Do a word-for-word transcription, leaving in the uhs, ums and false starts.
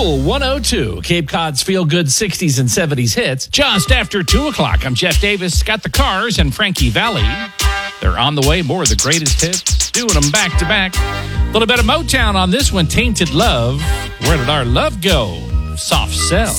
Cool one oh two, Cape Cod's feel-good sixties and seventies hits. Just after two o'clock, I'm Jeff Davis. Got the Cars and Frankie Valli. They're on the way. More of the greatest hits. Doing them back-to-back. A little bit of Motown on this one, Tainted Love. Where did our love go? Soft Cell.